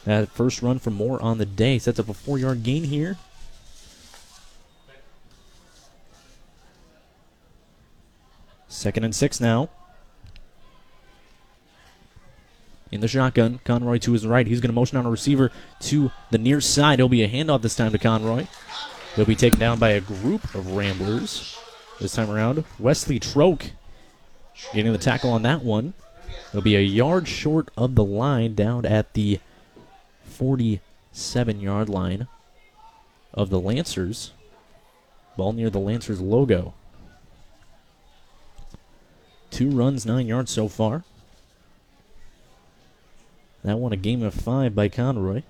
That first run for Moore on the day sets up a 4-yard gain here. Second and 6 now. In the shotgun, Conroy to his right. He's going to motion on a receiver to the near side. It'll be a handoff this time to Conroy. He'll be taken down by a group of Ramblers this time around. Wesley Troke getting the tackle on that one. It'll be a yard short of the line down at the 47-yard line of the Lancers. Ball near the Lancers logo. 2 runs, 9 yards so far. That one a game of 5 by Conroy.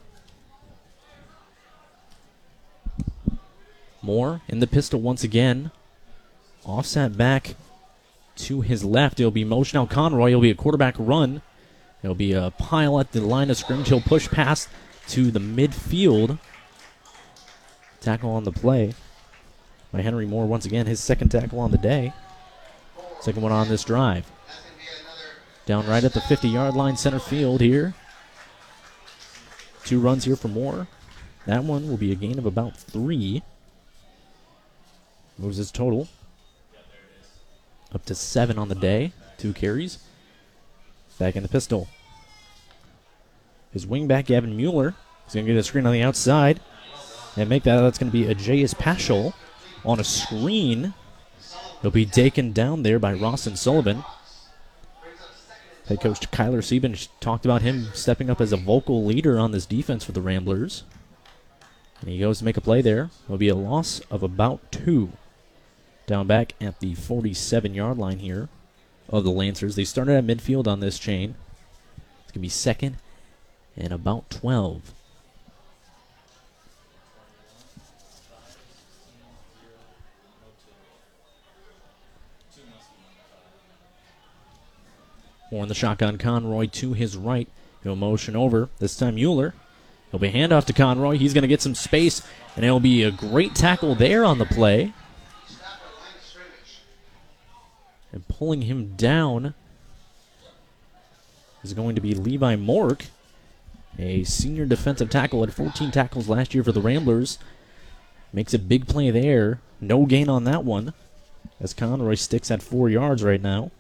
Moore in the pistol once again. Offset back to his left. It'll be motion out Conroy. It'll be a quarterback run. It'll be a pile at the line of scrimmage. He'll push past to the midfield. Tackle on the play by Henry Moore once again. His second tackle on the day. Second one on this drive. Down right at the 50-yard line, center field here. 2 runs here for Moore. That one will be a gain of about 3. Moves his total up to 7 on the day. 2 carries. Back in the pistol. His wingback, Gavin Mueller, is going to get a screen on the outside and make that. That's going to be a J.S. Paschal on a screen. He'll be taken down there by Rawson Sullivan. Head coach Kyler Sieben talked about him stepping up as a vocal leader on this defense for the Ramblers. And he goes to make a play there. It'll be a loss of about 2. Down back at the 47-yard line here of the Lancers. They started at midfield on this chain. It's going to be second and about 12. More in the shotgun. Conroy to his right. He'll motion over. This time Mueller. He'll be handoff to Conroy. He's going to get some space, and it'll be a great tackle there on the play. And pulling him down is going to be Levi Mork, a senior defensive tackle. Had 14 tackles last year for the Ramblers. Makes a big play there. No gain on that one, as Conroy sticks at 4 yards right now.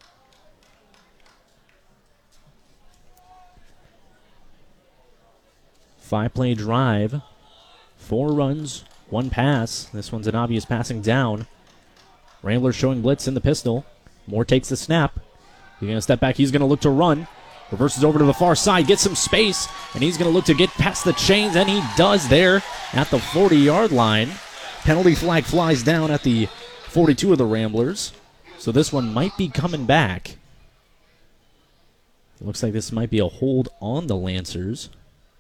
Five-play drive, 4 runs, 1 pass. This one's an obvious passing down. Ramblers showing blitz in the pistol. Moore takes the snap. He's going to step back. He's going to look to run. Reverses over to the far side, gets some space, and he's going to look to get past the chains, and he does there at the 40-yard line. Penalty flag flies down at the 42 of the Ramblers. So this one might be coming back. It looks like this might be a hold on the Lancers.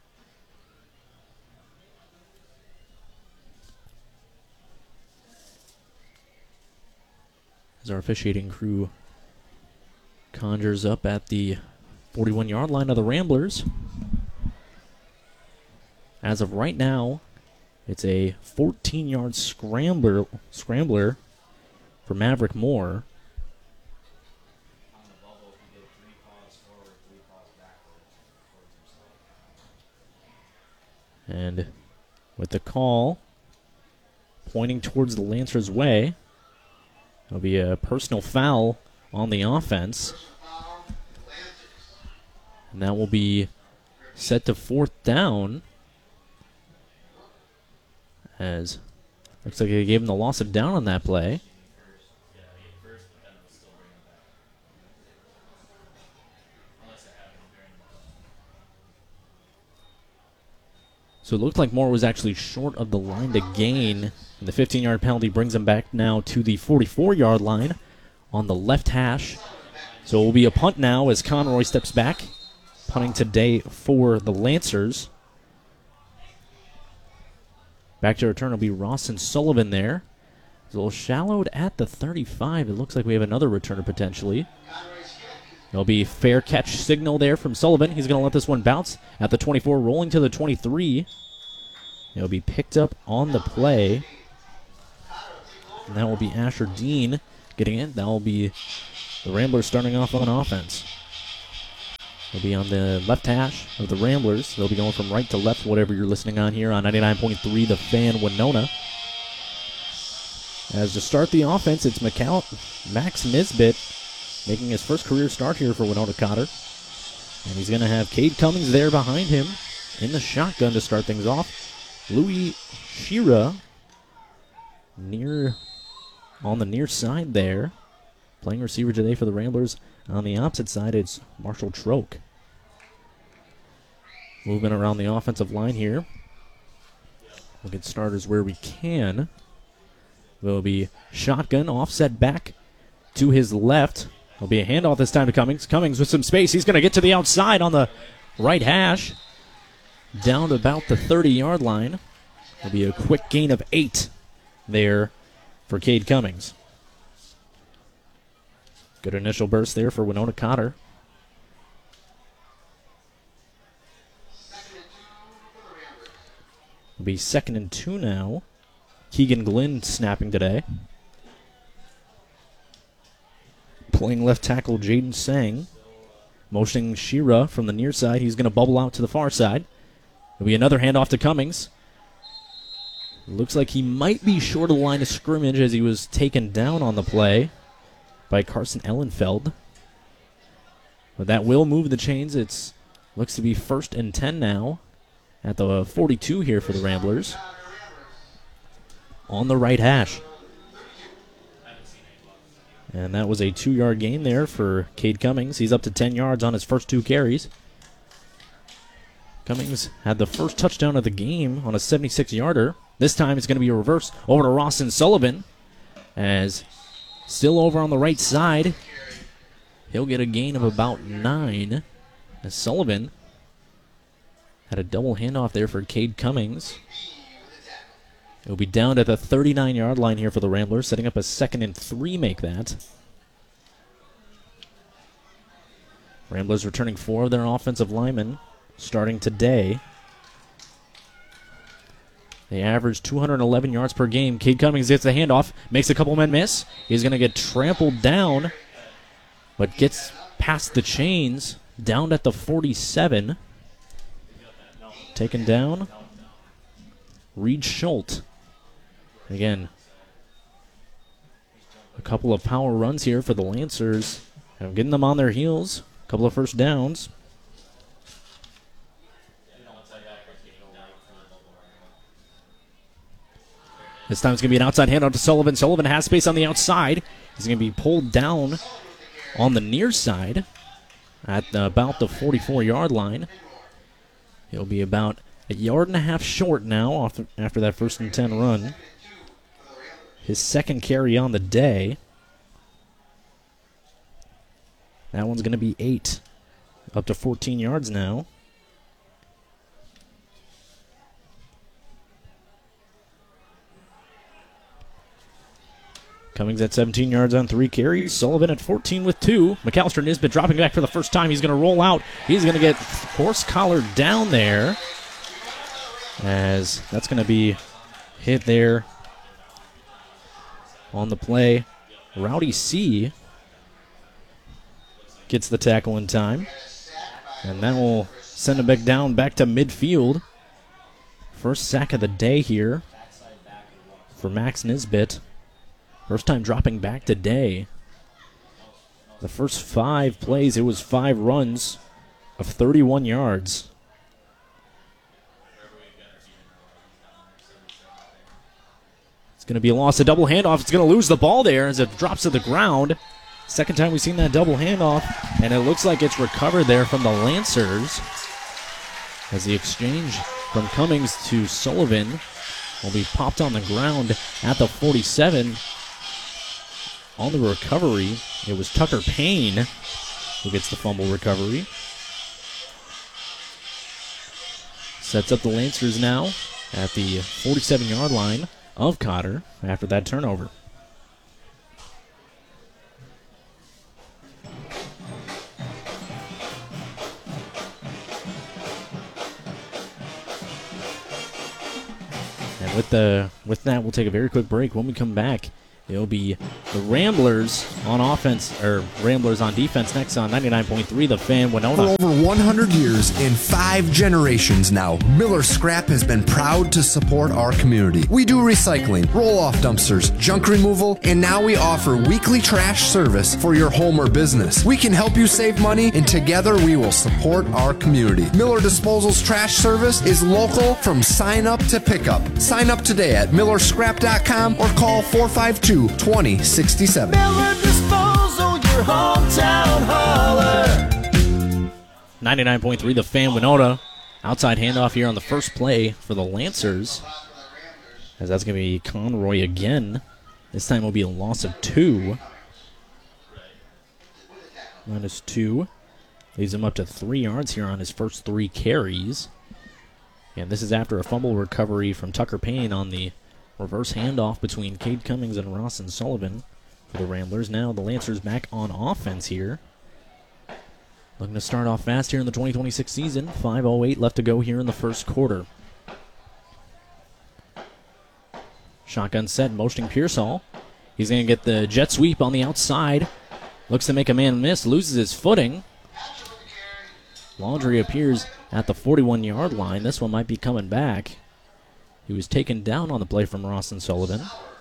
As our officiating crew conjures up at the 41-yard line of the Ramblers. As of right now, it's a 14-yard scrambler for Maverick Moore. And with the call pointing towards the Lancers' way, it'll be a personal foul on the offense. And that will be set to 4th down. As looks like they gave him the loss of down on that play. So it looked like Moore was actually short of the line to gain. And the 15-yard penalty brings him back now to the 44-yard line on the left hash. So it will be a punt now as Conroy steps back. Punting today for the Lancers. Back to return will be Rawson Sullivan there. It's a little shallowed at the 35. It looks like we have another returner potentially. There'll be fair catch signal there from Sullivan. He's going to let this one bounce at the 24, rolling to the 23. It'll be picked up on the play. And that will be Asher Dean getting it. That will be the Ramblers starting off on offense. They'll be on the left hash of the Ramblers. They'll be going from right to left, whatever you're listening on here on 99.3 The Fan Winona. As to start the offense, it's Max Nisbet making his first career start here for Winona Cotter. And he's going to have Cade Cummings there behind him in the shotgun to start things off. Louis Shira on the near side there. Playing receiver today for the Ramblers. On the opposite side, it's Marshall Troke. Moving around the offensive line here. We'll get starters where we can. There'll be shotgun, offset back to his left. There'll be a handoff this time to Cummings. Cummings with some space. He's going to get to the outside on the right hash. Down to about the 30-yard line. There'll be a quick gain of 8 there for Cade Cummings. Good initial burst there for Winona Cotter. It'll be 2nd and 2 now. Keegan Glynn snapping today. Playing left tackle Jaden Sang. Motioning Shira from the near side. He's going to bubble out to the far side. There'll be another handoff to Cummings. Looks like he might be short of the line of scrimmage as he was taken down on the play by Carson Ellenfeld. But that will move the chains. It looks to be 1st and 10 now at the 42 here for the Ramblers. On the right hash. And that was a 2-yard gain there for Cade Cummings. He's up to 10 yards on his first 2 carries. Cummings had the first touchdown of the game on a 76-yarder. This time it's going to be a reverse over to Rawson Sullivan. As still over on the right side, he'll get a gain of about 9. As Sullivan had a double handoff there for Cade Cummings. It'll be down at the 39-yard line here for the Ramblers, setting up a 2nd and 3 make that. Ramblers returning 4 of their offensive linemen starting today. They average 211 yards per game. Cade Cummings gets the handoff, makes a couple men miss. He's going to get trampled down, but gets past the chains, down at the 47. Taken down. Reed Schultz. Again, a couple of power runs here for the Lancers. And getting them on their heels. A couple of first downs. This time it's going to be an outside handoff to Sullivan. Sullivan has space on the outside. He's going to be pulled down on the near side at about the 44-yard line. He'll be about a yard and a half short now after that 1st and 10 run. His 2nd carry on the day. That one's going to be 8. Up to 14 yards now. Cummings at 17 yards on 3 carries. Sullivan at 14 with 2. McAllister Nisbet dropping back for the first time. He's going to roll out. He's going to get horse collared down there. As that's going to be hit there on the play. Rowdy C gets the tackle in time. And that will send him back to midfield. First sack of the day here for Max Nisbet. First time dropping back today. The first 5 plays, it was 5 runs of 31 yards. It's going to be a loss. A double handoff. It's going to lose the ball there as it drops to the ground. Second time we've seen that double handoff, and it looks like it's recovered there from the Lancers as the exchange from Cummings to Sullivan will be popped on the ground at the 47. On the recovery, it was Tucker Payne who gets the fumble recovery. Sets up the Lancers now at the 47-yard line of Cotter after that turnover. And with that, we'll take a very quick break. When we come back, It'll be the Ramblers on offense, or Ramblers on defense next on 99.3, The Fan, Winona. For over 100 years and 5 generations now, Miller Scrap has been proud to support our community. We do recycling, roll-off dumpsters, junk removal, and now we offer weekly trash service for your home or business. We can help you save money, and together we will support our community. Miller Disposal's trash service is local from sign up to pickup. Sign up today at millerscrap.com or call 452-2067. Miller Disposal, your hometown hauler. 99.3, The Fan, Winona. Outside handoff here on the first play for the Lancers. As that's going to be Conroy again. This time will be a loss of 2. -2. Leaves him up to 3 yards here on his first 3 carries. And this is after a fumble recovery from Tucker Payne on the reverse handoff between Cade Cummings and Rawson Sullivan for the Ramblers. Now the Lancers back on offense here. Looking to start off fast here in the 2026 season. 5:08 left to go here in the first quarter. Shotgun set, motioning Pearsall. He's going to get the jet sweep on the outside. Looks to make a man miss, loses his footing. Laundry appears at the 41-yard line. This one might be coming back. He was taken down on the play from Rawson Sullivan.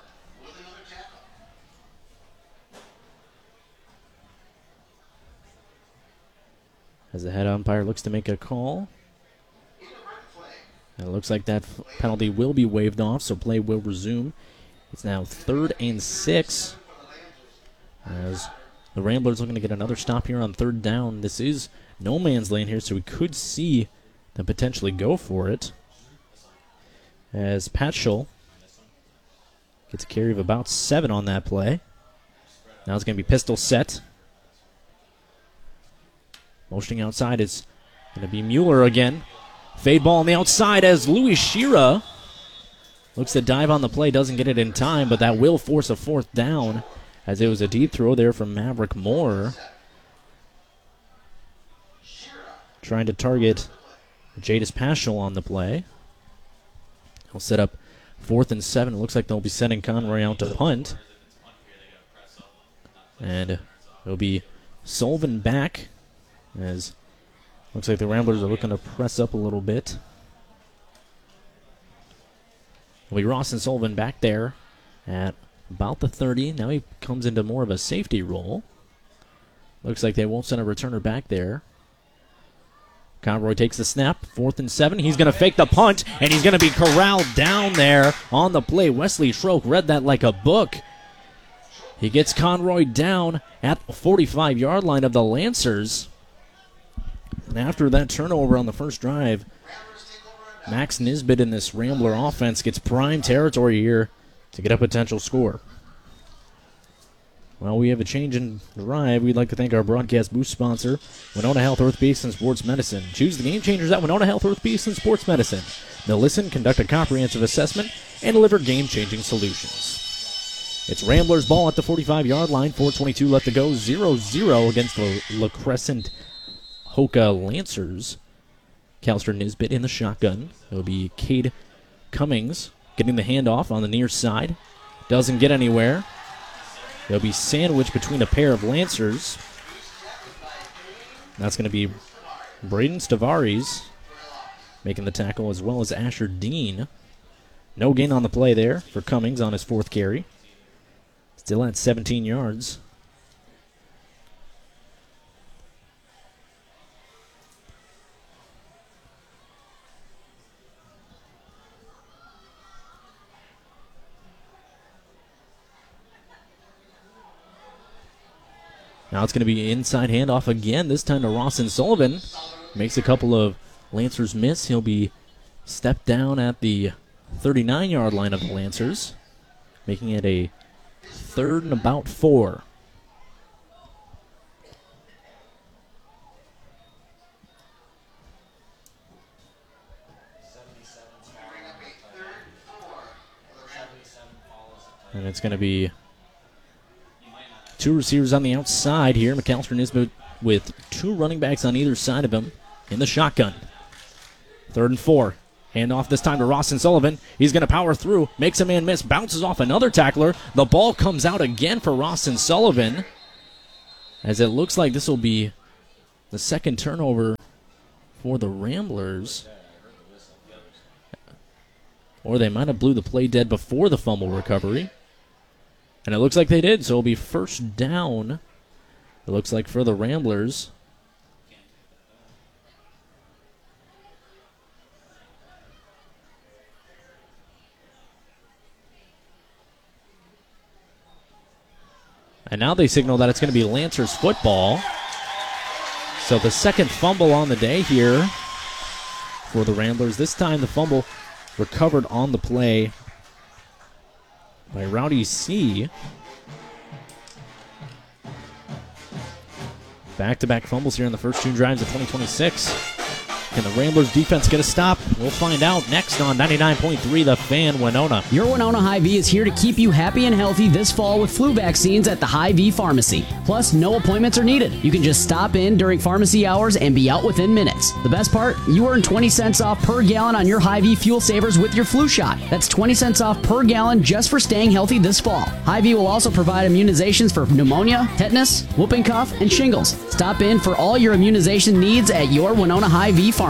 As the head umpire looks to make a call. And it looks like that penalty will be waved off, so play will resume. It's now 3rd and 6. As the Ramblers looking to get another stop here on 3rd down. This is no man's land here, so we could see them potentially go for it. As Patchell gets a carry of about 7 on that play. Now it's going to be pistol set. Motioning outside is going to be Mueller again. Fade ball on the outside as Louis Shira looks to dive on the play. Doesn't get it in time, but that will force a 4th down as it was a deep throw there from Maverick Moore. Trying to target Jadis Paschal on the play. He'll set up 4th and 7. It looks like they'll be sending Conroy out to punt. And it'll be Sullivan back, as looks like the Ramblers are looking to press up a little bit. It'll be Rawson Sullivan back there at about the 30. Now he comes into more of a safety role. Looks like they won't send a returner back there. Conroy takes the snap, 4th and 7. He's going to fake the punt, and he's going to be corralled down there on the play. Wesley Schrock read that like a book. He gets Conroy down at the 45-yard line of the Lancers. And after that turnover on the first drive, Max Nisbet in this Rambler offense gets prime territory here to get a potential score. Well, we have a change in drive. We'd like to thank our broadcast boost sponsor, Winona Health, Orthopedics, and Sports Medicine. Choose the game changers at Winona Health, Orthopedics, and Sports Medicine. They'll listen, conduct a comprehensive assessment, and deliver game-changing solutions. It's Ramblers ball at the 45-yard line. 4:22 left to go. 0-0 against the La Crescent Hoka Lancers. Calster Nisbet in the shotgun. It'll be Cade Cummings getting the handoff on the near side. Doesn't get anywhere. They'll be sandwiched between a pair of Lancers. That's going to be Braden Stavares making the tackle, as well as Asher Dean. No gain on the play there for Cummings on his 4th carry. Still at 17 yards. Now it's going to be inside handoff again, this time to Rawson Sullivan. Makes a couple of Lancers miss. He'll be stepped down at the 39-yard line of the Lancers, making it a 3rd and about 4. And it's going to be 2 receivers on the outside here. McAllister Nisbet with 2 running backs on either side of him in the shotgun. 3rd and 4. Hand off this time to Rawson Sullivan. He's going to power through, makes a man miss, bounces off another tackler. The ball comes out again for Rawson Sullivan, as it looks like this will be the second turnover for the Ramblers. Or they might have blew the play dead before the fumble recovery. And it looks like they did, so it'll be first down, it looks like, for the Ramblers. And now they signal that it's going to be Lancers football. So the second fumble on the day here for the Ramblers. This time the fumble recovered on the play by Rowdy C. Back-to-back fumbles here in the first two drives of 2026. Can the Ramblers defense get a stop? We'll find out next on 99.3 The Fan Winona. Your Winona Hy-Vee is here to keep you happy and healthy this fall with flu vaccines at the Hy-Vee Pharmacy. Plus, no appointments are needed. You can just stop in during pharmacy hours and be out within minutes. The best part, you earn 20 cents off per gallon on your Hy-Vee Fuel Savers with your flu shot. That's 20 cents off per gallon just for staying healthy this fall. Hy-Vee will also provide immunizations for pneumonia, tetanus, whooping cough, and shingles. Stop in for all your immunization needs at your Winona Hy-Vee Pharmacy.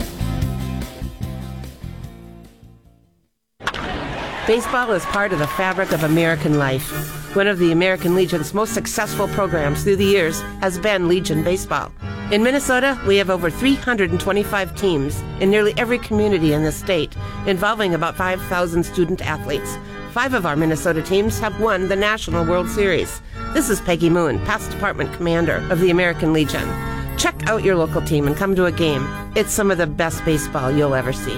Baseball is part of the fabric of American life. One of the American Legion's most successful programs through the years has been Legion Baseball. In Minnesota, we have over 325 teams in nearly every community in the state, involving about 5,000 student athletes. 5 of our Minnesota teams have won the National World Series. This is Peggy Moon, past department commander of the American Legion. Check out your local team and come to a game. It's some of the best baseball you'll ever see.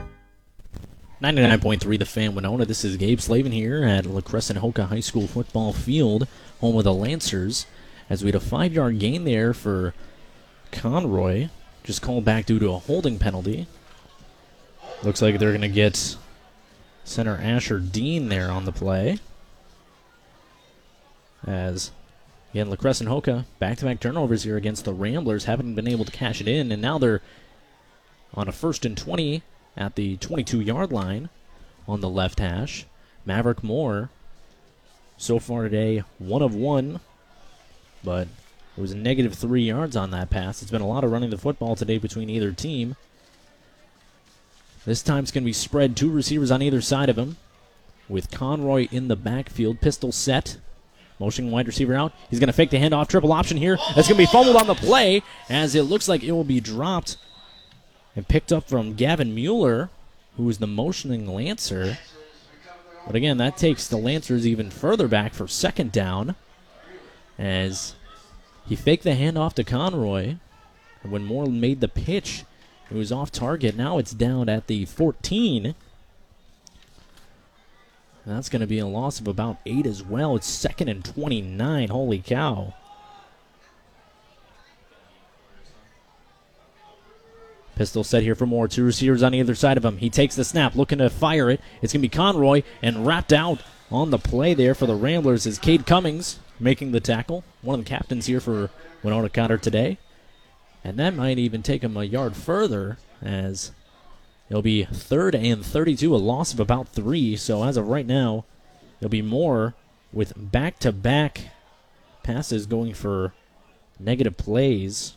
99.3 The Fan Winona. This is Gabe Slavin here at La Crescent Hoka High School football field, home of the Lancers, as we had a 5-yard gain there for Conroy, just called back due to a holding penalty. Looks like they're going to get center Asher Dean there on the play. As, again, La Crescent Hoka, back-to-back turnovers here against the Ramblers, haven't been able to cash it in, and now they're on a 1st and 20 at the 22-yard line on the left hash. Maverick Moore, so far today, 1 of 1, but it was a negative 3 yards on that pass. It's been a lot of running the football today between either team. This time it's going to be spread, 2 receivers on either side of him, with Conroy in the backfield, pistol set. Motioning wide receiver out. He's going to fake the handoff. Triple option here. That's going to be fumbled on the play, as it looks like it will be dropped and picked up from Gavin Mueller, who is the motioning Lancer. But again, that takes the Lancers even further back for second down, as he faked the handoff to Conroy. And when Moore made the pitch, it was off target. Now it's down at the 14. That's going to be a loss of about 8 as well. It's 2nd and 29. Holy cow. Pistol set here for Moore. 2 receivers on either side of him. He takes the snap, looking to fire it. It's going to be Conroy, and wrapped out on the play there for the Ramblers is Cade Cummings making the tackle. One of the captains here for Winona Counter today. And that might even take him a yard further, as it'll be 3rd and 32, a loss of about 3. So as of right now, it'll be Moore with back-to-back passes going for negative plays.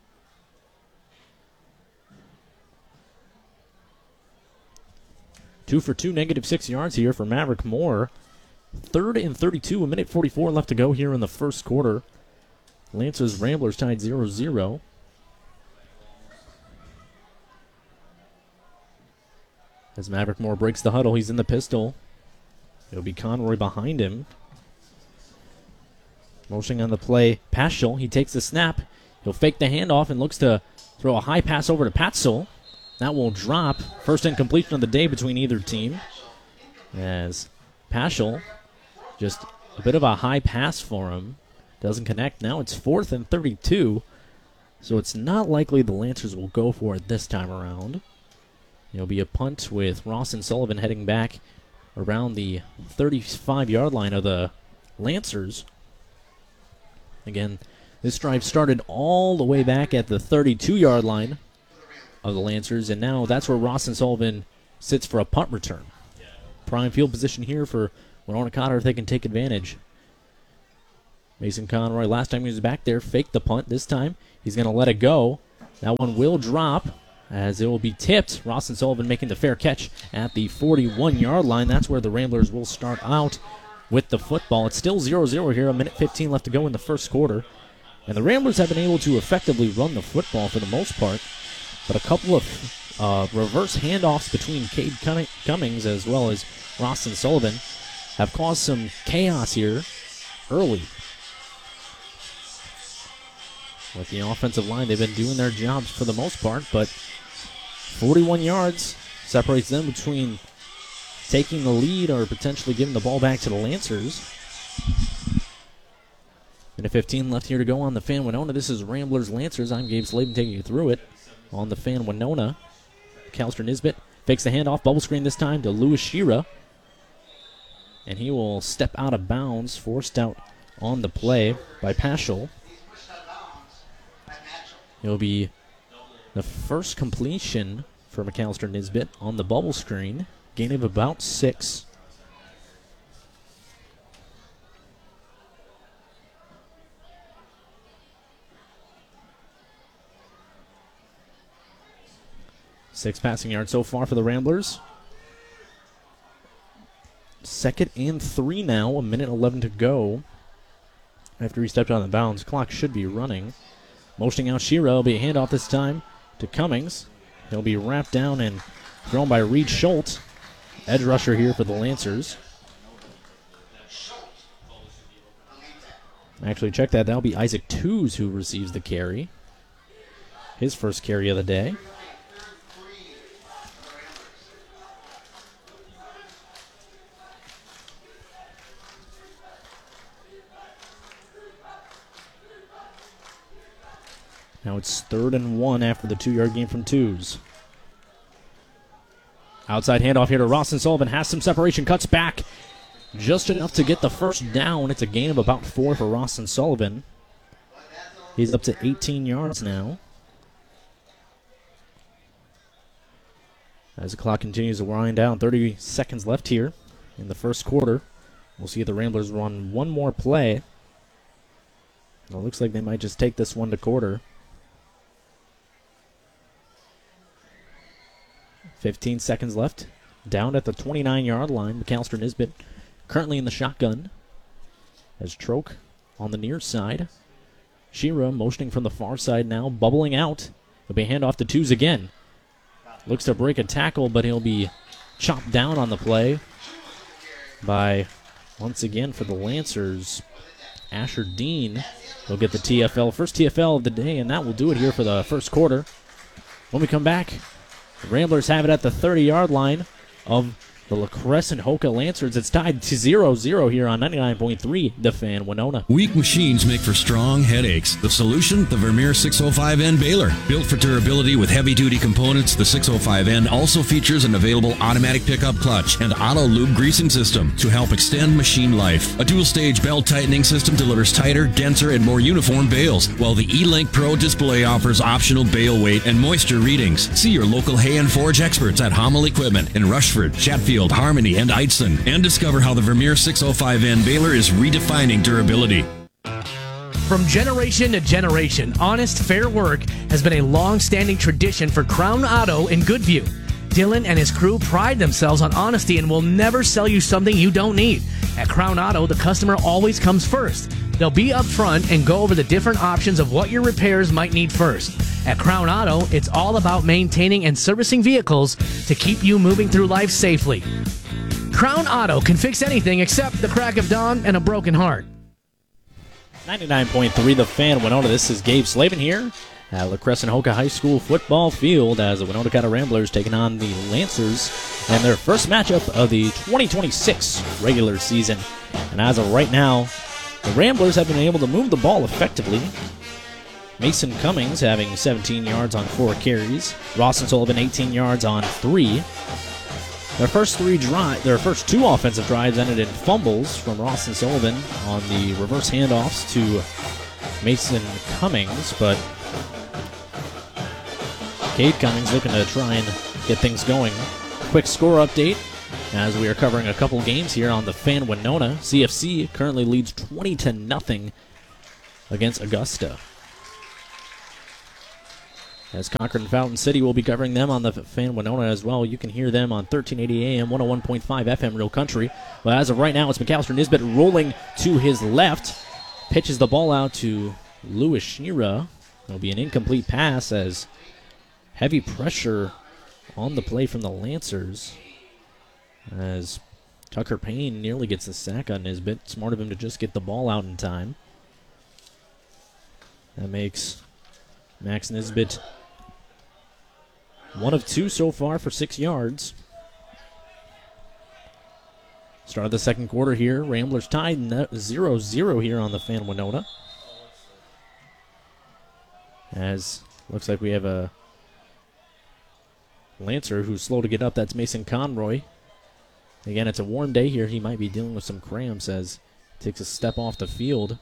Two for 2, negative 6 yards here for Maverick Moore. 3rd and 32, a minute 44 left to go here in the first quarter. Lancers Ramblers tied 0-0. As Maverick Moore breaks the huddle, he's in the pistol. It'll be Conroy behind him. Motioning on the play, Paschal. He takes the snap. He'll fake the handoff and looks to throw a high pass over to Patzel. That will drop. First incompletion of the day between either team. As Paschal, just a bit of a high pass for him. Doesn't connect. Now it's 4th and 32. So it's not likely the Lancers will go for it this time around. It'll be a punt with Rawson Sullivan heading back around the 35-yard line of the Lancers. Again, this drive started all the way back at the 32-yard line of the Lancers, and now that's where Ross and Sullivan sits for a punt return. Prime field position here for Winona Cotter if they can take advantage. Mason Conroy, last time he was back there, faked the punt. This time he's going to let it go. That one will drop as it will be tipped. Ross and Sullivan making the fair catch at the 41-yard line. That's where the Ramblers will start out with the football. It's still 0-0 here, a minute 15 left to go in the first quarter. And the Ramblers have been able to effectively run the football for the most part, but a couple of reverse handoffs between Cade Cummings as well as Ross and Sullivan have caused some chaos here early. With the offensive line, they've been doing their jobs for the most part, but 41 yards separates them between taking the lead or potentially giving the ball back to the Lancers. Minute 15 left here to go on the Fan Winona. This is Ramblers Lancers. I'm Gabe Slavin taking you through it on the Fan Winona. Calster Nisbet fakes the handoff, bubble screen this time to Lewis Shira. And he will step out of bounds, forced out on the play by Paschal. It'll be the first completion for McAllister Nisbet on the bubble screen. Gain of about 6. Six passing yards so far for the Ramblers. 2nd and 3 now, a minute 11 to go. After he stepped out of the bounds, clock should be running. Motioning out Shira, will be a handoff this time to Cummings. He'll be wrapped down and thrown by Reed Schultz. Edge rusher here for the Lancers. Actually, check that. That'll be Isaac Tews who receives the carry. His first carry of the day. Now it's 3rd and 1 after the 2-yard gain from Tews. Outside handoff here to Ross and Sullivan. Has some separation, cuts back. Just enough to get the first down. It's a gain of about 4 for Ross and Sullivan. He's up to 18 yards now. As the clock continues to wind down, 30 seconds left here in the first quarter. We'll see if the Ramblers run one more play. It looks like they might just take this one to quarter. 15 seconds left. Down at the 29-yard line. McAllister Nisbet currently in the shotgun. As Troke on the near side. Shira motioning from the far side now. Bubbling out. It'll be a handoff to Tews again. Looks to break a tackle, but he'll be chopped down on the play by, once again, for the Lancers, Asher Dean. He'll get the TFL. First TFL of the day, and that will do it here for the first quarter. When we come back, the Ramblers have it at the 30-yard line of the La Crescent Hoka Lancers. It's tied to 0-0 here on 99.3 The Fan Winona. Weak machines make for strong headaches. The solution? The Vermeer 605N baler. Built for durability with heavy-duty components, the 605N also features an available automatic pickup clutch and auto-lube greasing system to help extend machine life. A dual-stage belt tightening system delivers tighter, denser, and more uniform bales, while the E-Link Pro display offers optional bale weight and moisture readings. See your local Hay and Forge experts at Hummel Equipment in Rushford, Chatfield, Harmony, and Eitzen, and discover how the Vermeer 605N baler is redefining durability. From generation to generation, honest, fair work has been a long-standing tradition for Crown Auto in Goodview. Dylan and his crew pride themselves on honesty and will never sell you something you don't need. At Crown Auto, the customer always comes first. They'll be upfront and go over the different options of what your repairs might need first. At Crown Auto, it's all about maintaining and servicing vehicles to keep you moving through life safely. Crown Auto can fix anything except the crack of dawn and a broken heart. 99.3 The Fan Winona. This is Gabe Slavin here at La Crescent Hoka High School football field as the Winona Cotter Ramblers taking on the Lancers and their first matchup of the 2026 regular season. And as of right now, the Ramblers have been able to move the ball effectively. Mason Cummings having 17 yards on 4 carries. Ross and Sullivan 18 yards on 3. Their first 2 offensive drives ended in fumbles from Ross and Sullivan on the reverse handoffs to Mason Cummings, but Cade Cummings looking to try and get things going. Quick score update as we are covering a couple games here on the Fan Winona. CFC currently leads 20-0 against Augusta. As Concord and Fountain City will be covering them on the Fan Winona as well. You can hear them on 1380 AM, 101.5 FM Real Country. But as of right now, it's McAllister Nisbet rolling to his left. Pitches the ball out to Lewis Shira. It'll be an incomplete pass as heavy pressure on the play from the Lancers. As Tucker Payne nearly gets the sack on Nisbet. Smart of him to just get the ball out in time. That makes Max Nisbet 1 of 2 so far for 6 yards. Start of the second quarter here. Ramblers tied 0-0 here on the Fan Winona. As looks like we have a Lancer who's slow to get up. That's Mason Conroy. Again, it's a warm day here. He might be dealing with some cramps as he takes a step off the field.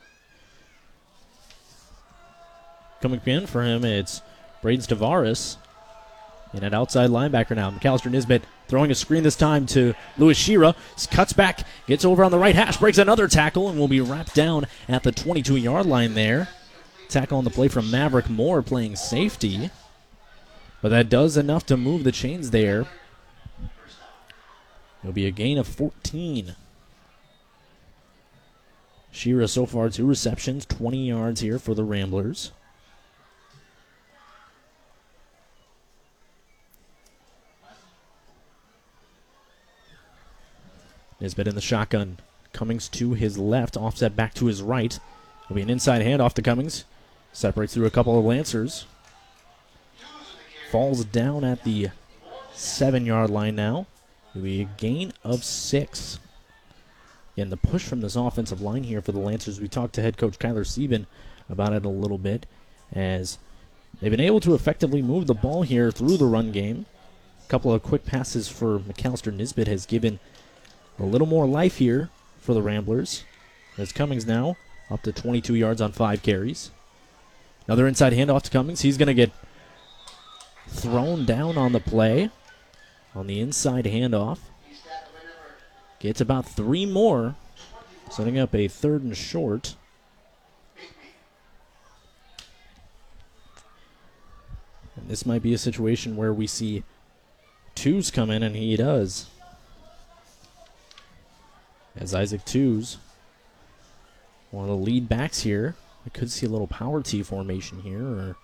Coming in for him, it's Braden Tavares. And an outside linebacker now. McAllister Nisbet throwing a screen this time to Lewis Shira. Cuts back, gets over on the right hash, breaks another tackle, and will be wrapped down at the 22-yard line there. Tackle on the play from Maverick Moore playing safety. But that does enough to move the chains there. It'll be a gain of 14. Shira so far 2 receptions, 20 yards here for the Ramblers. Nisbet in the shotgun. Cummings to his left, offset back to his right. It'll be an inside handoff to Cummings. Separates through a couple of Lancers. Falls down at the 7-yard line now. It'll be a gain of 6. Again, the push from this offensive line here for the Lancers. We talked to head coach Kyler Sieben about it a little bit, as they've been able to effectively move the ball here through the run game. A couple of quick passes for McAllister Nisbet has given a little more life here for the Ramblers. As Cummings now up to 22 yards on 5 carries. Another inside handoff to Cummings. He's going to get thrown down on the play on the inside handoff. Gets about 3 more, setting up a 3rd and short. And this might be a situation where we see Twos come in, and he does. As Isaac Twos, one of the lead backs here. I could see a little power T formation here, or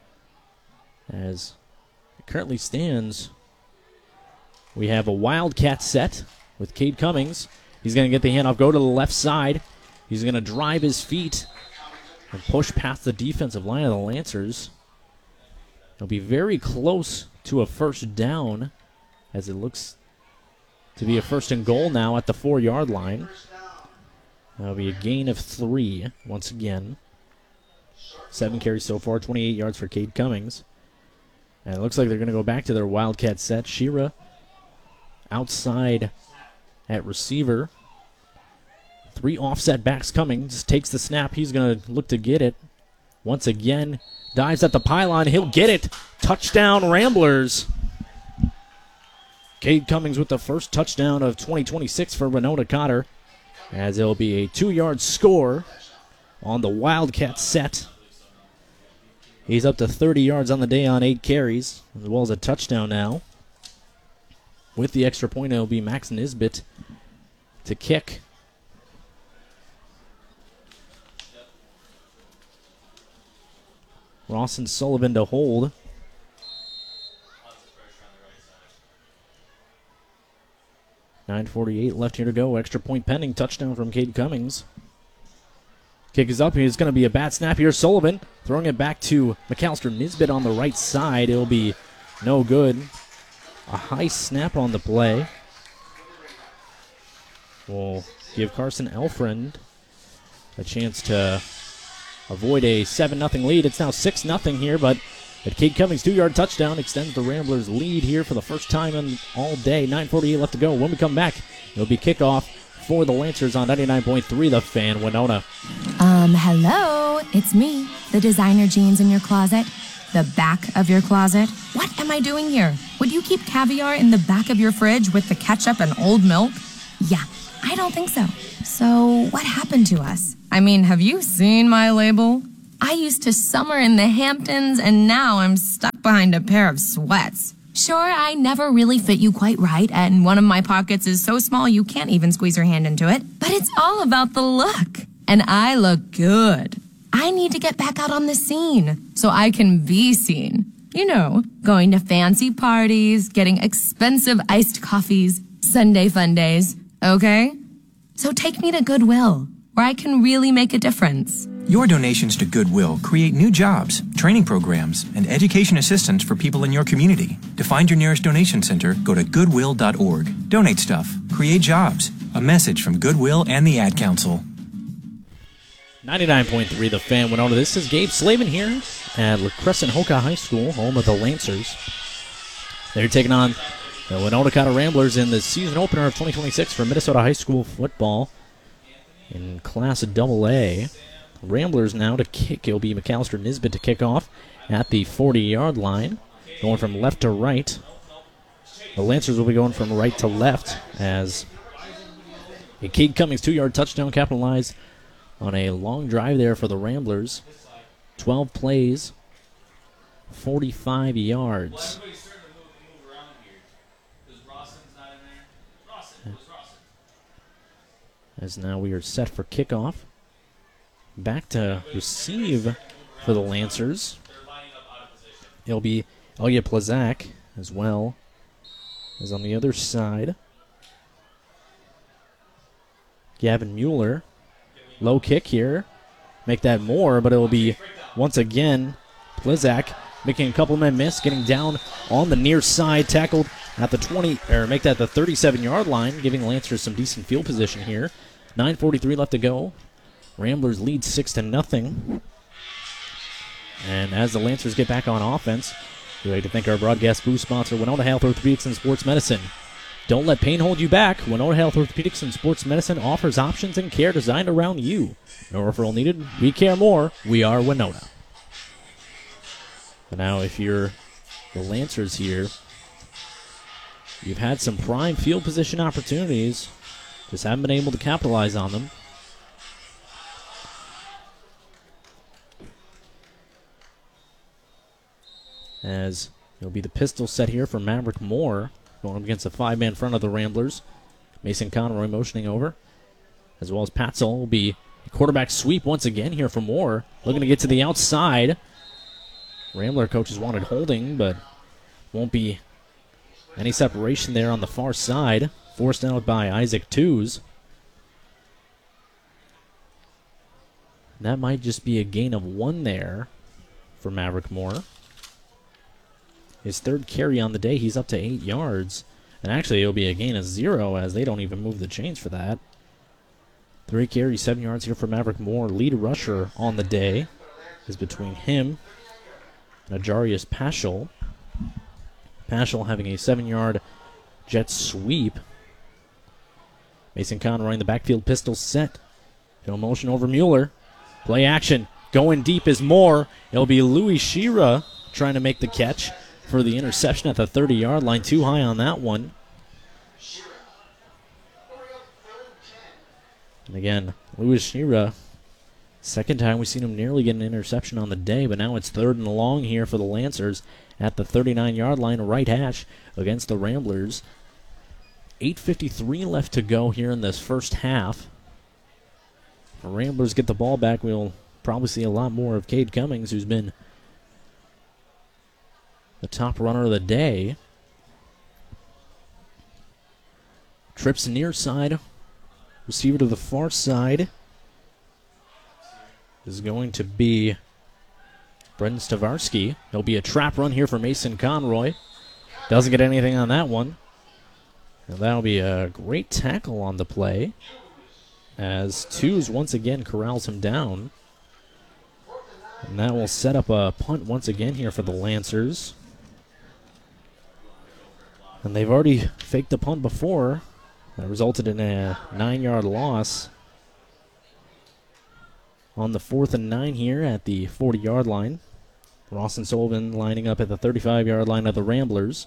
as it currently stands, we have a Wildcat set with Cade Cummings. He's going to get the handoff, go to the left side. He's going to drive his feet and push past the defensive line of the Lancers. It'll be very close to a first down, as it looks to be a 1st and goal now at the 4-yard line. That'll be a gain of 3 once again. 7 carries so far, 28 yards for Cade Cummings. And it looks like they're going to go back to their Wildcat set. Shira outside at receiver. 3 offset backs. Cummings takes the snap. He's going to look to get it. Once again, dives at the pylon. He'll get it. Touchdown, Ramblers. Cade Cummings with the first touchdown of 2026 for Winona Cotter, as it'll be a 2-yard score on the Wildcat set. He's up to 30 yards on the day on 8 carries, as well as a touchdown now. With the extra point, it'll be Max Nisbet to kick. Rawson Sullivan to hold. .9:48 left here to go. Extra point pending. Touchdown from Cade Cummings. Kick is up. It's going to be a bad snap here. Sullivan throwing it back to McAllister Nisbet on the right side. It'll be no good. A high snap on the play will give Carson Elfriend a chance to avoid a 7-0 lead. It's now 6-0 here, but Cade Cummings' 2-yard touchdown extends the Ramblers' lead here for the first time in all day. 9:48 left to go. When we come back, it'll be kickoff for the Lancers on 99.3 The Fan Winona. Hello, it's me, the designer jeans in your closet. The back of your closet? What am I doing here? Would you keep caviar in the back of your fridge with the ketchup and old milk? Yeah, I don't think so. So, what happened to us? I mean, have you seen my label? I used to summer in the Hamptons, and now I'm stuck behind a pair of sweats. Sure, I never really fit you quite right, and one of my pockets is so small you can't even squeeze your hand into it. But it's all about the look. And I look good. I need to get back out on the scene so I can be seen. You know, going to fancy parties, getting expensive iced coffees, Sunday fun days, okay? So take me to Goodwill, where I can really make a difference. Your donations to Goodwill create new jobs, training programs, and education assistance for people in your community. To find your nearest donation center, go to goodwill.org. Donate stuff. Create jobs. A message from Goodwill and the Ad Council. 99.3 The Fan Winona. This is Gabe Slavin here at La Crescent Hoka High School, home of the Lancers. They're taking on the Winona Ramblers in the season opener of 2026 for Minnesota High School football in Class AA. Ramblers now to kick. It'll be McAllister Nisbet to kick off at the 40-yard line, going from left to right. The Lancers will be going from right to left as a Cade Cummings 2-yard touchdown capitalized on a long drive there for the Ramblers. 12 plays, 45 yards. As now we are set for kickoff. Back to receive for the Lancers. It'll be Elliot Plazak as well as on the other side. Gavin Mueller. Low kick here. Make that more, but it will be once again Plazak making a couple men miss, getting down on the near side, tackled at the 20, or make that the 37-yard line, giving Lancers some decent field position here. 9:43 left to go. Ramblers lead 6-0. And as the Lancers get back on offense, we'd like to thank our broadcast booth sponsor, Winona Health Orthopedics and Sports Medicine. Don't let pain hold you back. Winona Health Orthopedics and Sports Medicine offers options and care designed around you. No referral needed. We care more. We are Winona. But now if you're the Lancers here, you've had some prime field position opportunities. Just haven't been able to capitalize on them. As it'll be the pistol set here for Maverick Moore, going up against a 5-man front of the Ramblers. Mason Conroy motioning over, as well as Patzel. Will be a quarterback sweep once again here for Moore, looking to get to the outside. Rambler coaches wanted holding, but won't be any separation there on the far side. Forced out by Isaac Tews. That might just be a gain of 1 there for Maverick Moore. His third carry on the day, he's up to 8 yards. And actually, it'll be a gain of 0 as they don't even move the chains for that. 3 carries, 7 yards here for Maverick Moore. Lead rusher on the day is between him and Ajarius Paschal. Paschal having a 7-yard jet sweep. Mason Conroy in the backfield, pistol set. He'll motion over Mueller. Play action. Going deep is Moore. It'll be Louis Shira trying to make the catch for the interception at the 30-yard line. Too high on that one. And again, Louis Shira, second time we've seen him nearly get an interception on the day, but now it's 3rd and long here for the Lancers at the 39-yard line, right hash against the Ramblers. 8:53 left to go here in this first half. If the Ramblers get the ball back, we'll probably see a lot more of Cade Cummings, who's been the top runner of the day. Trips near side. Receiver to the far side is going to be Brendan Stavarsky. There'll be a trap run here for Mason Conroy. Doesn't get anything on that one. And that'll be a great tackle on the play as Tews once again corrals him down. And that will set up a punt once again here for the Lancers. And they've already faked the punt before. That resulted in a 9-yard loss. On the 4th and 9 here at the 40-yard line. Ross and Sullivan lining up at the 35-yard line of the Ramblers.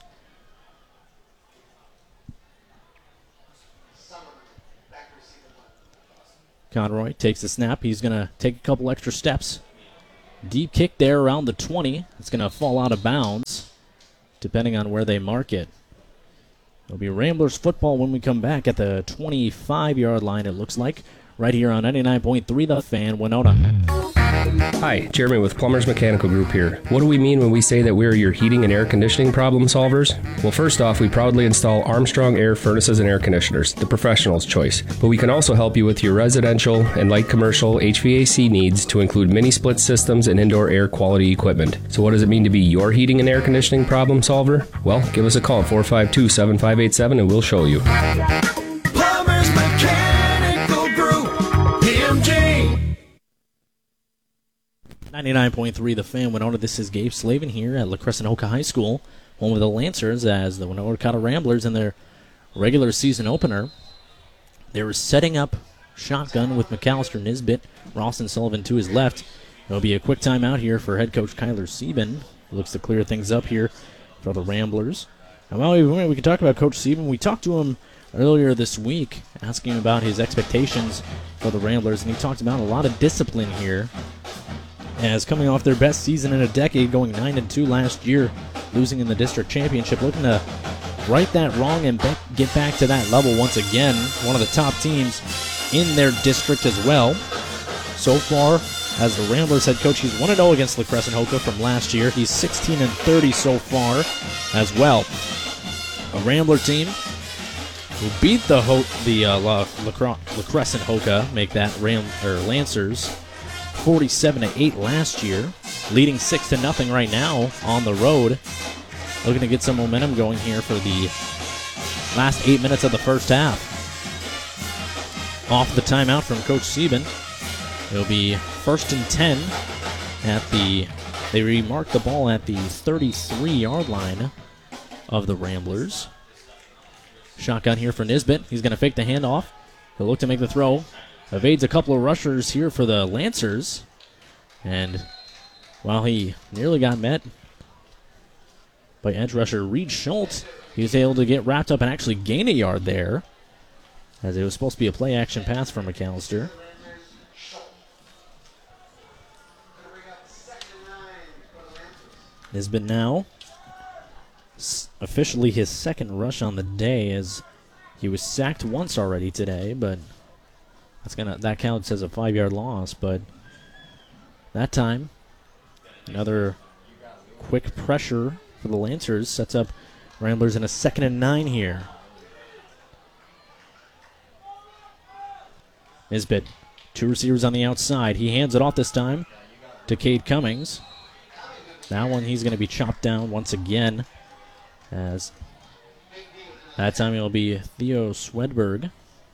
Conroy takes the snap. He's going to take a couple extra steps. Deep kick there around the 20. It's going to fall out of bounds, depending on where they mark it. It'll be Ramblers football when we come back at the 25-yard line, it looks like, right here on 99.3 The Fan, Winona. Hi, Jeremy with Plumbers Mechanical Group here. What do we mean when we say that we're your heating and air conditioning problem solvers? Well, first off, we proudly install Armstrong air furnaces and air conditioners, the professional's choice. But we can also help you with your residential and light commercial HVAC needs to include mini split systems and indoor air quality equipment. So what does it mean to be your heating and air conditioning problem solver? Well, give us a call at 452-7587 and we'll show you. Plumbers Mechanical Group, PMG. 99.3 The Fan, Winona. This is Gabe Slavin here at La Crescent-Oka High School, home of the Lancers, as the Winona Ramblers in their regular season opener. They were setting up shotgun with McAllister, Nisbet, Ross and Sullivan to his left. It'll be a quick timeout here for head coach Kyler Sieben. Looks to clear things up here for the Ramblers. And while we can talk about Coach Sieben, we talked to him earlier this week, asking him about his expectations for the Ramblers, and he talked about a lot of discipline here, as coming off their best season in a decade, going 9-2 last year, losing in the district championship, looking to right that wrong and get back to that level once again. One of the top teams in their district as well. So far, as the Ramblers head coach, he's 1-0 against La Crescent-Oka from last year. He's 16-30 so far as well. A Rambler team who beat the La Crescent-Oka, make that Lancers, 47-8 last year, leading 6-0 right now on the road. Looking to get some momentum going here for the last 8 minutes of the first half. Off the timeout from Coach Sieben. It'll be 1st and 10 at they remark the ball at the 33-yard line of the Ramblers. Shotgun here for Nisbet. He's going to fake the handoff. He'll look to make the throw. Evades a couple of rushers here for the Lancers. And while he nearly got met by edge rusher Reed Schultz, he was able to get wrapped up and actually gain a yard there, as it was supposed to be a play-action pass from McAllister. Nisbet now officially his second rush on the day, as he was sacked once already today, but that counts as a 5-yard loss. But that time, another quick pressure for the Lancers sets up Ramblers in a 2nd and 9 here. Nisbet, 2 receivers on the outside. He hands it off this time to Cade Cummings. That one he's going to be chopped down once again, as that time it'll be Theo Swedberg.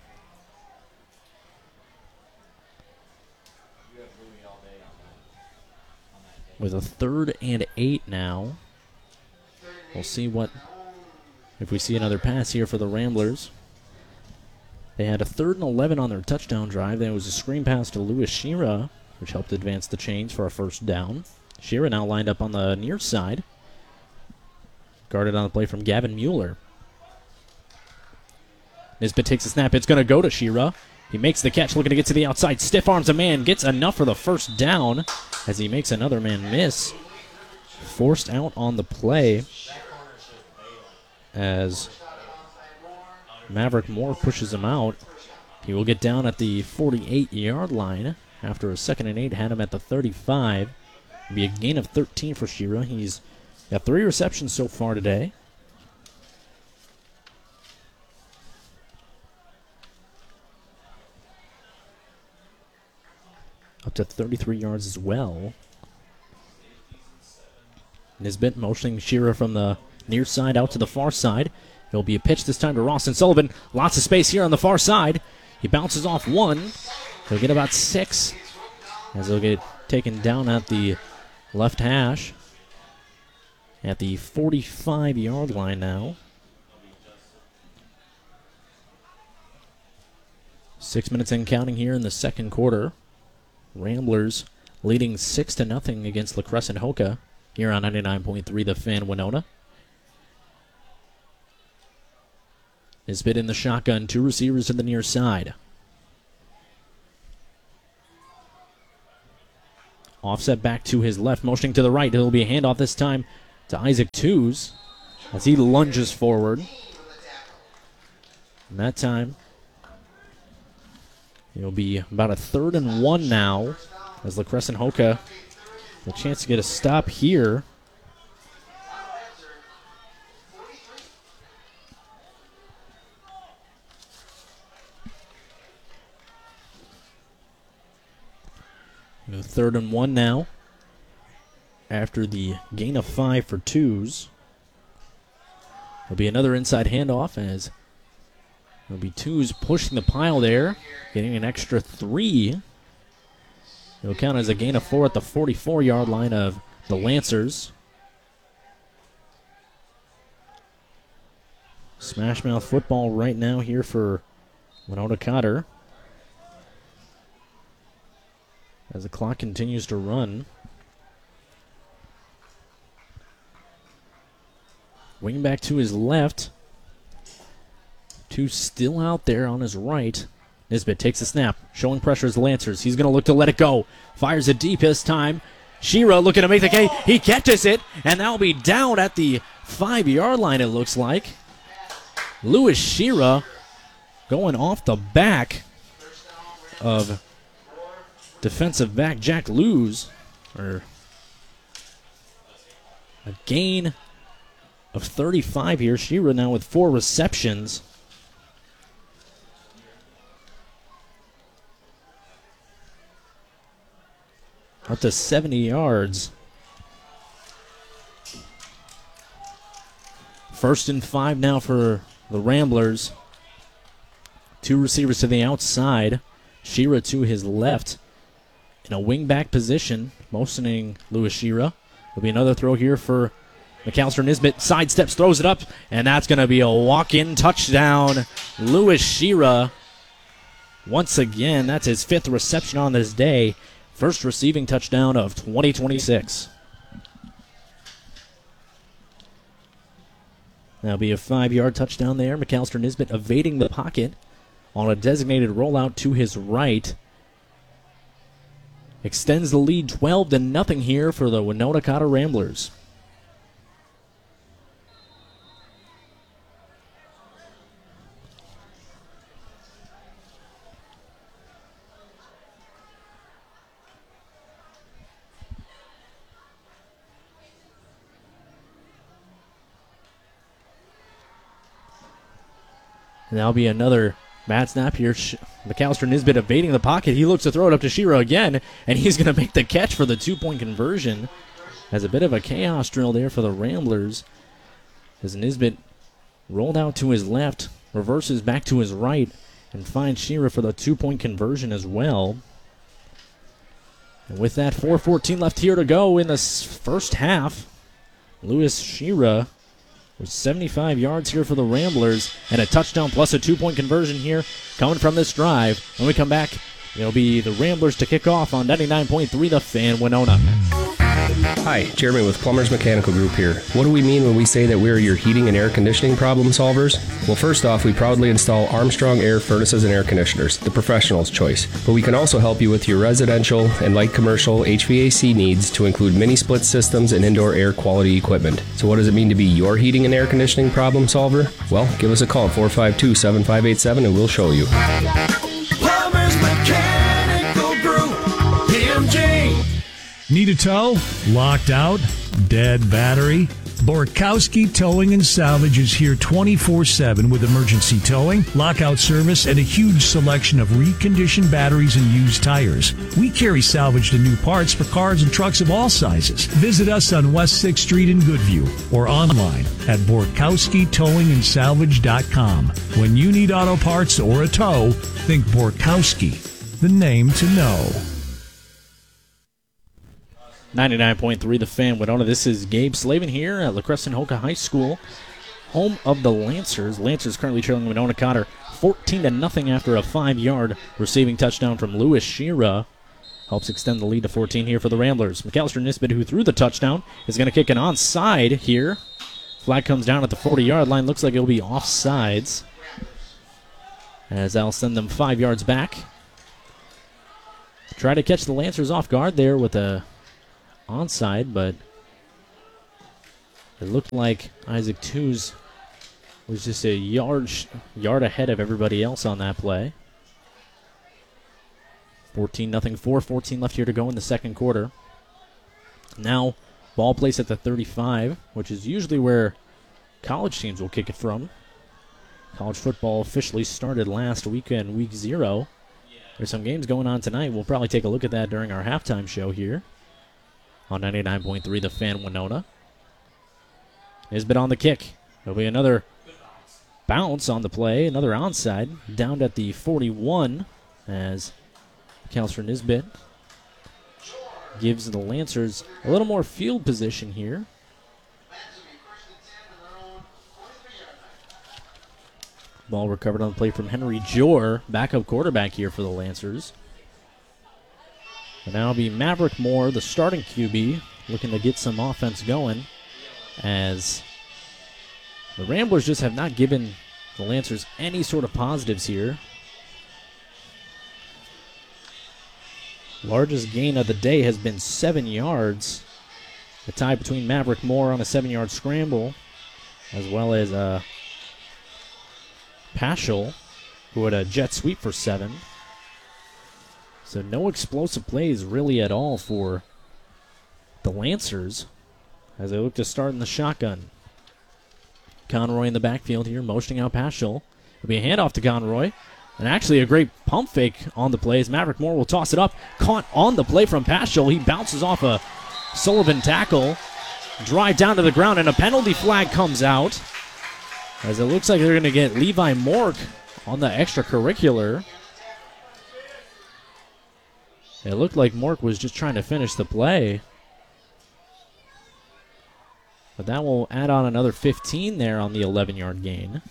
With a 3rd and 8 now. We'll see if we see another pass here for the Ramblers. They had a 3rd and 11 on their touchdown drive. There was a screen pass to Lewis Shira, which helped advance the chains for a 1st down. Shira now lined up on the near side. Guarded on the play from Gavin Mueller. Nisbet takes a snap. It's going to go to Shira. He makes the catch, looking to get to the outside. Stiff arms a man, gets enough for the 1st down as he makes another man miss. Forced out on the play as Maverick Moore pushes him out. He will get down at the 48-yard line after a 2nd and 8. Had him at the 35. It'll be a gain of 13 for Shira. He's got 3 receptions so far today. Up to 33 yards as well. Nisbet motioning Shira from the near side out to the far side. It'll be a pitch this time to Ross and Sullivan. Lots of space here on the far side. He bounces off 1. He'll get about 6 as he'll get taken down at the left hash at the 45-yard line now. 6 minutes in counting here in the 2nd quarter. Ramblers leading 6-0 against La Crescent-Oka. here on 99.3 The Fan Winona. Nisbet in the shotgun, 2 receivers to the near side. Offset back to his left, motioning to the right. It'll be a handoff this time to Isaac Tews as he lunges forward. And that time, it'll be about a 3rd and 1 now as La Crescent Hoka a chance to get a stop here. You know, 3rd and 1 now after the gain of 5 for Tews. There'll be another inside handoff as it'll be Tews pushing the pile there, getting an extra 3. It'll count as a gain of 4 at the 44-yard line of the Lancers. Smash mouth football right now here for Winona Cotter as the clock continues to run. Wing back to his left. Tews still out there on his right. Nisbet takes a snap, showing pressure as Lancers. He's going to look to let it go. Fires it deep this time. Shira looking to make the K. He catches it, and that'll be down at the 5-yard line, it looks like. Lewis Shira going off the back of defensive back Jack Lewis. Or a gain of 35 here. Shira now with 4 receptions. Up to 70 yards. 1st and 5 now for the Ramblers. 2 receivers to the outside. Shira to his left in a wing-back position, motioning Lewis Shira. There'll be another throw here for McAllister. Nisbet sidesteps, throws it up, and that's going to be a walk-in touchdown. Lewis Shira, once again, that's his 5th reception on this day. First receiving touchdown of 2026. That'll be a 5-yard touchdown there. McAllister Nisbet evading the pocket on a designated rollout to his right. Extends the lead 12-0 here for the Winona Cotter Ramblers. And that'll be another bad snap here. McAllister Nisbet evading the pocket. He looks to throw it up to Shira again, and he's going to make the catch for the 2-point conversion. As a bit of a chaos drill there for the Ramblers. As Nisbet rolled out to his left, reverses back to his right, and finds Shira for the 2-point conversion as well. And with that, 4:14 left here to go in the first half. Lewis Shira with 75 yards here for the Ramblers, and a touchdown plus a 2-point conversion here coming from this drive. When we come back, it'll be the Ramblers to kick off on 99.3 The Fan Winona. Hi, Jeremy with Plumbers Mechanical Group here. What do we mean when we say that we're your heating and air conditioning problem solvers? Well, first off, we proudly install Armstrong air furnaces and air conditioners, the professional's choice. But we can also help you with your residential and light commercial HVAC needs to include mini split systems and indoor air quality equipment. So what does it mean to be your heating and air conditioning problem solver? Well, give us a call at 452-7587 and we'll show you. Plumbers Mechanical Group, PMG. Need a tow? Locked out? Dead battery? Borkowski Towing and Salvage is here 24/7 with emergency towing, lockout service, and a huge selection of reconditioned batteries and used tires. We carry salvaged and new parts for cars and trucks of all sizes. Visit us on West 6th Street in Goodview or online at BorkowskiTowingandSalvage.com. When you need auto parts or a tow, think Borkowski, the name to know. 99.3 The Fan Winona. This is Gabe Slavin here at La Crescent Hoka High School, home of the Lancers. Lancers currently trailing Winona Cotter 14-0 after a 5-yard receiving touchdown from Lewis Shira. helps extend the lead to 14 here for the Ramblers. McAllister Nisbet, who threw the touchdown, is going to kick an onside here. Flag comes down at the 40-yard line. Looks like it'll be offsides, as that'll send them 5 yards back. Try to catch the Lancers off guard there with a onside, but it looked like Isaac Tews was just a yard ahead of everybody else on that play. 14-0, 4:14 left here to go in the second quarter. Now, ball placed at the 35, which is usually where college teams will kick it from. College football officially started last weekend, week 0. There's some games going on tonight. We'll probably take a look at that during our halftime show here on 99.3 The Fan Winona. Nisbet on the kick. There'll be another bounce on the play, another onside, down at the 41 as McAllister Nisbet gives the Lancers a little more field position here. Ball recovered on the play from Henry Jor, backup quarterback here for the Lancers. And now it'll be Maverick Moore, the starting QB, looking to get some offense going, as the Ramblers just have not given the Lancers any sort of positives here. Largest gain of the day has been 7 yards. The tie between Maverick Moore on a 7-yard scramble, as well as Paschal, who had a jet sweep for 7. So no explosive plays really at all for the Lancers as they look to start in the shotgun. Conroy in the backfield here, motioning out Paschal. It'll be a handoff to Conroy. And actually a great pump fake on the play as Maverick Moore will toss it up. Caught on the play from Paschal. He bounces off a Sullivan tackle. Drive down to the ground, and a penalty flag comes out, as it looks like they're going to get Levi Mork on the extracurricular. It looked like Mork was just trying to finish the play. But that will add on another 15 there on the 11-yard gain.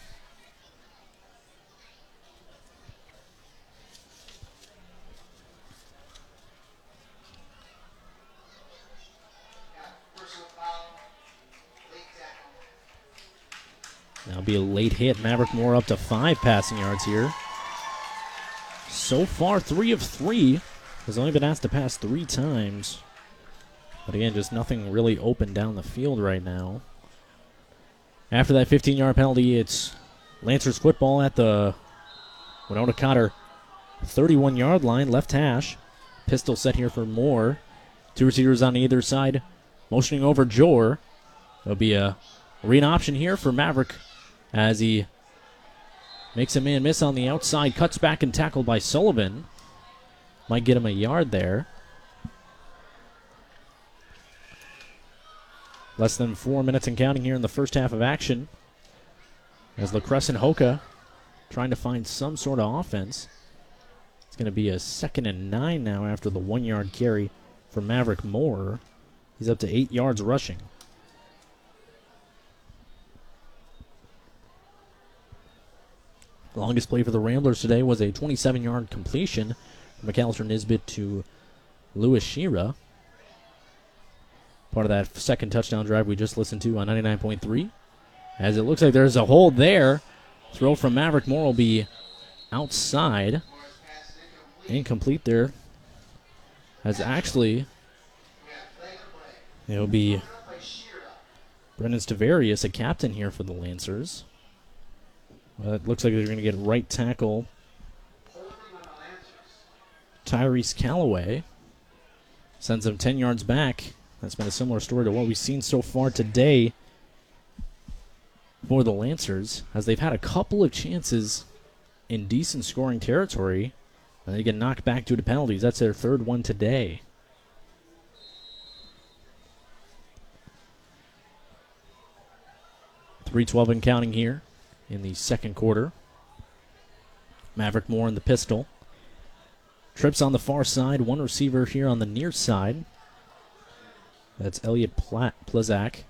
That'll be a late hit. Maverick Moore up to 5 passing yards here. So far, 3 of 3. Has only been asked to pass 3 times. But again, just nothing really open down the field right now. After that 15-yard penalty, it's Lancers football at the Winona Cotter 31-yard line, left hash. Pistol set here for Moore. 2 receivers on either side. Motioning over Jor. There'll be a read option here for Maverick as he makes a man miss on the outside, cuts back and tackled by Sullivan. Might get him a yard there. Less than 4 minutes and counting here in the first half of action, as LaCresse and Hoka trying to find some sort of offense. It's going to be a 2nd and 9 now after the 1-yard carry for Maverick Moore. He's up to 8 yards rushing. The longest play for the Ramblers today was a 27-yard completion from McAllister Nisbet to Lewis Shira. Part of that second touchdown drive we just listened to on 99.3. As it looks like there's a hold there. Throw from Maverick Moore will be outside. Incomplete there. As actually, it'll be Brendan Stavarius, a captain here for the Lancers. Well, it looks like they're going to get right tackle Tyrese Callaway. Sends them 10 yards back. That's been a similar story to what we've seen so far today for the Lancers, as they've had a couple of chances in decent scoring territory, and they get knocked back due to penalties. That's their 3rd one today. .312 and counting here in the second quarter. Maverick Moore in the pistol. Trips on the far side. One receiver here on the near side. That's Elliot Plezak.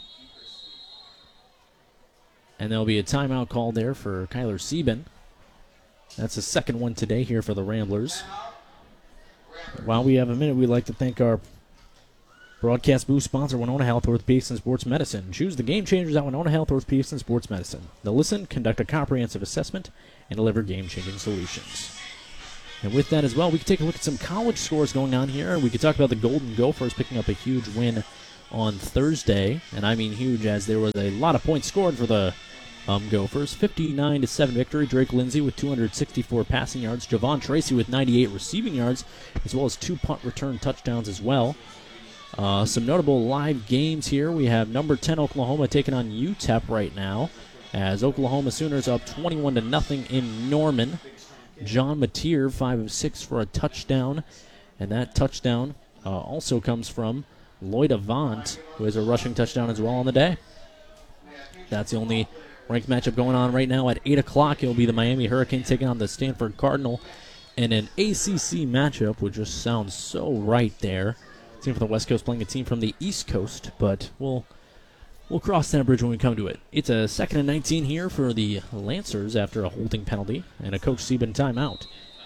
And there'll be a timeout called there for Kyler Sieben. That's the 2nd one today here for the Ramblers. While we have a minute, we'd like to thank our broadcast booth sponsor, Winona Health Orthopedics and Sports Medicine. Choose the game changers at Winona Health Orthopedics and Sports Medicine. They'll listen, conduct a comprehensive assessment, and deliver game-changing solutions. And with that as well, we can take a look at some college scores going on here. We could talk about the Golden Gophers picking up a huge win on Thursday. And I mean huge, as there was a lot of points scored for the Gophers. 59-7 victory. Drake Lindsay with 264 passing yards. Javon Tracy with 98 receiving yards, as well as 2 punt return touchdowns as well. Some notable live games here. We have number 10 Oklahoma taking on UTEP right now, as Oklahoma Sooners up 21-0 in Norman. John Mateer, 5 of 6 for a touchdown, and that touchdown also comes from Lloyd Avant, who has a rushing touchdown as well on the day. That's the only ranked matchup going on right now. At 8 o'clock, it'll be the Miami Hurricanes taking on the Stanford Cardinal in an ACC matchup, which just sounds so right there. Team from the West Coast playing a team from the East Coast, but we'll cross that bridge when we come to it. It's a 2nd and 19 here for the Lancers after a holding penalty and a Coach Sieben timeout.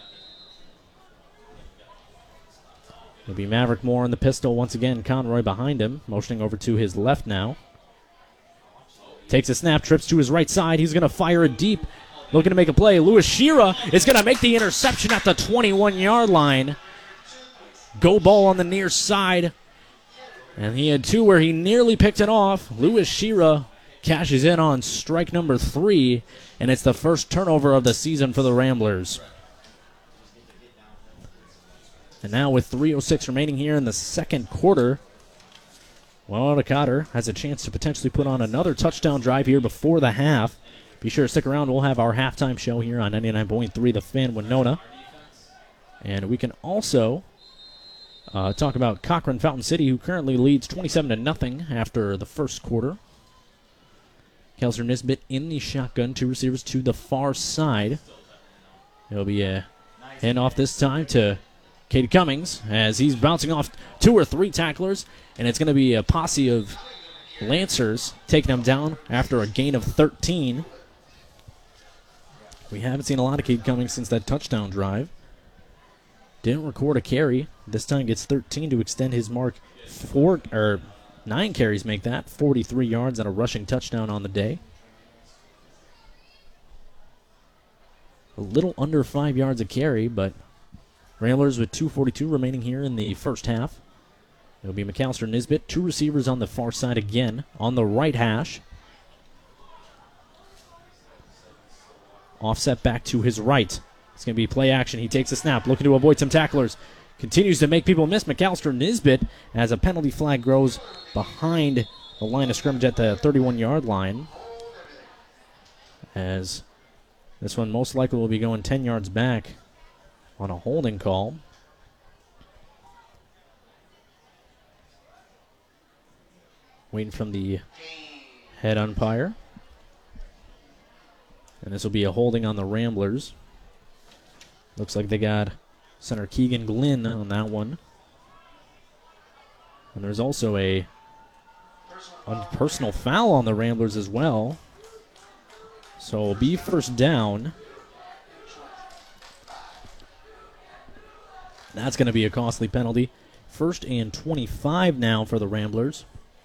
It'll be Maverick Moore in the pistol once again. Conroy behind him, motioning over to his left now. Takes a snap, trips to his right side. He's going to fire it deep, looking to make a play. Lewis Shira is going to make the interception at the 21-yard line. Go ball on the near side. And he had 2 where he nearly picked it off. Lewis Shira cashes in on strike number 3, and it's the first turnover of the season for the Ramblers. And now with 3:06 remaining here in the second quarter, Winona Cotter has a chance to potentially put on another touchdown drive here before the half. Be sure to stick around. We'll have our halftime show here on 99.3 The Fan Winona. And we can also talk about Cochran Fountain City, who currently leads 27-0 after the first quarter. Kelser Nisbet in the shotgun, 2 receivers to the far side. It'll be a handoff this time to Cade Cummings as he's bouncing off 2 or 3 tacklers, and it's going to be a posse of Lancers taking him down after a gain of 13. We haven't seen a lot of Cade Cummings since that touchdown drive. Didn't record a carry. This time gets 13 to extend his mark. 9 carries make that. 43 yards and a rushing touchdown on the day. A little under 5 yards a carry, but Ramblers with 2:42 remaining here in the first half. It'll be McAllister Nisbet. 2 receivers on the far side again. On the right hash. Offset back to his right. It's going to be play action. He takes a snap, looking to avoid some tacklers. Continues to make people miss. McAllister Nisbet as a penalty flag grows behind the line of scrimmage at the 31-yard line. As this one most likely will be going 10 yards back on a holding call. Waiting from the head umpire. And this will be a holding on the Ramblers. Looks like they got center Keegan Glynn on that one. And there's also a personal foul on the Ramblers as well. So it'll be first down. That's going to be a costly penalty. 1st and 25 now for the Ramblers.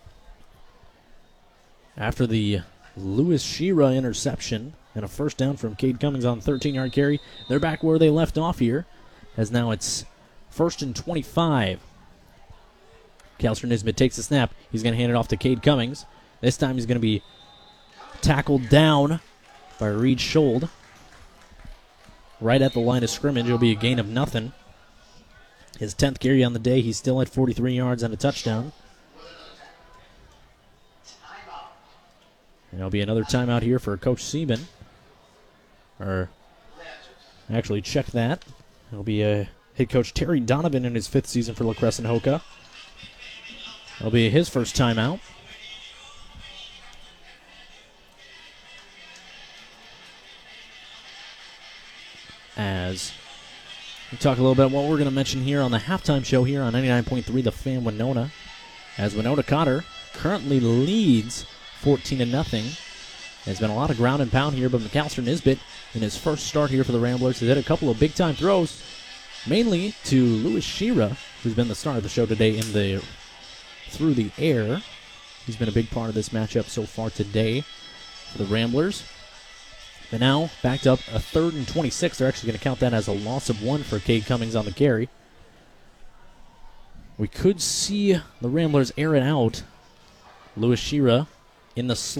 After the Lewis Shira interception and a first down from Cade Cummings on 13-yard carry, they're back where they left off here, as now it's 1st and 25. Kelser Nisbet takes the snap. He's going to hand it off to Cade Cummings. This time he's going to be tackled down by Reed Schold. Right at the line of scrimmage. It'll be a gain of nothing. His 10th carry on the day. He's still at 43 yards and a touchdown. And there'll be another timeout here for Coach Sieben. Or actually, check that. It'll be head coach Terry Donovan in his 5th season for La Crescent Hoka. It'll be his first timeout. As we talk a little bit about what we're going to mention here on the halftime show here on 99.3 The Fan Winona. As Winona Cotter currently leads 14-0. There's been a lot of ground and pound here, but McAllister Nisbet, in his first start here for the Ramblers, has hit a couple of big-time throws. mainly to Louis Shira, who's been the star of the show today in the through the air. He's been a big part of this matchup so far today for the Ramblers. But now, backed up a 3rd and 26. They're actually going to count that as a loss of 1 for Cade Cummings on the carry. We could see the Ramblers air it out. Louis Shira in the